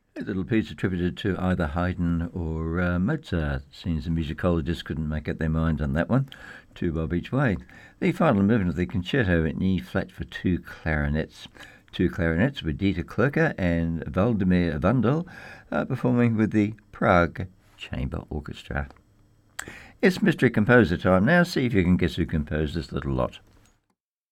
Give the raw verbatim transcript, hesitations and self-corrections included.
A little piece attributed to either Haydn or uh, Mozart. Seems the musicologists couldn't make up their minds on that one. Two bob each way. The final movement of the concerto in E flat for two clarinets. Two clarinets with Dieter Klöcker and Valdemir Vandal uh, performing with the Prague Chamber Orchestra. It's mystery composer time now. See if you can guess who composed this little lot.